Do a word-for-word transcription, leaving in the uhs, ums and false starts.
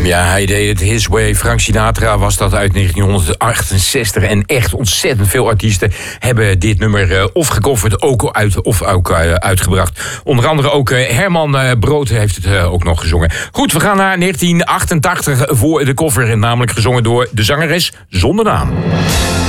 Ja, hij deed het his way. Frank Sinatra was dat uit negentienhonderdachtenzestig. En echt ontzettend veel artiesten hebben dit nummer uh, of gecoverd ook uit, of ook uh, uitgebracht. Onder andere ook uh, Herman uh, Brood heeft het uh, ook nog gezongen. Goed, we gaan naar negentien achtentachtig voor de cover. Namelijk gezongen door de zangeres zonder naam.